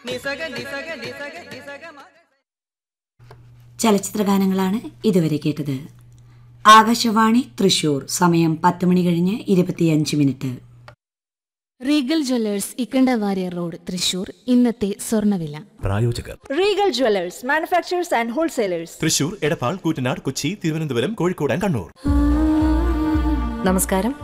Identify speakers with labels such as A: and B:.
A: ചലച്ചിത്ര ഗാനങ്ങളാണ് ഇതുവരെ കേട്ടത്. ആകാശവാണി തൃശൂർ. സമയം 10 മണി കഴിഞ്ഞ് 25 minute.
B: Regal Jewellers Ikkanda Warrier road Thrissur. ഇന്നത്തെ സ്വർണ്ണവില.
C: പ്രായോജകർ
D: Regal Jewellers manufacturers and wholesalers.
C: Thrissur, Edappal, Koottanad, Kochi, Thiruvananthapuram, Kozhikode, Kannur.
D: നമസ്കാരം.